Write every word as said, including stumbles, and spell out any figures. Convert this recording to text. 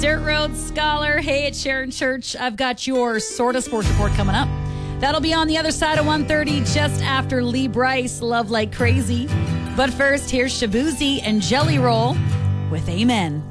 Dirt Road Scholar. Hey, it's Sharon Church. I've got your sort of sports report coming up. That'll be on the other side of one thirty, just after Lee Bryce, Love Like Crazy. But first, here's Shabuzi and Jelly Roll with Amen.